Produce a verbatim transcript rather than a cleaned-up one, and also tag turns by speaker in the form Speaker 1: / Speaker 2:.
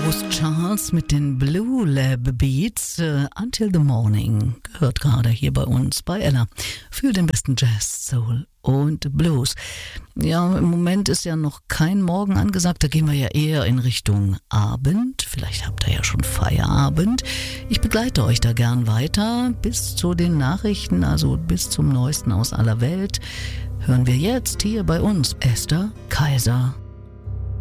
Speaker 1: Ghost Charles mit den Blue Lab Beats. Uh, Until the Morning gehört gerade hier bei uns bei Ella für den besten Jazz, Soul und Blues. Ja, im Moment ist ja noch kein Morgen angesagt, da gehen wir ja eher in Richtung Abend. Vielleicht habt ihr ja schon Feierabend. Ich begleite euch da gern weiter bis zu den Nachrichten, also bis zum Neuesten aus aller Welt. Hören wir jetzt hier bei uns Esther Kaiser.